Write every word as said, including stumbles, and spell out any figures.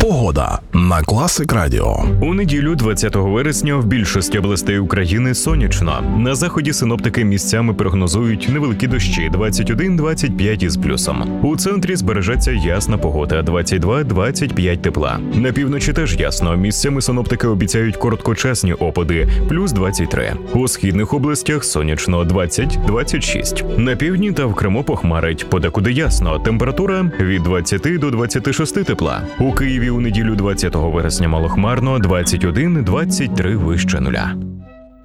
Погода на Класик Радіо. У неділю, двадцятого вересня, в більшості областей України сонячно. На заході синоптики місцями прогнозують невеликі дощі двадцять один - двадцять п'ять із плюсом. У центрі збережеться ясна погода двадцять два - двадцять п'ять тепла. На півночі теж ясно. Місцями синоптики обіцяють короткочасні опади плюс двадцять три. У східних областях сонячно двадцять - двадцять шість. На півдні та в Криму похмарить, подекуди ясно. Температура від двадцяти до двадцяти шести тепла. У Києві у неділю двадцятого вересня малохмарно двадцять один - двадцять три вище нуля.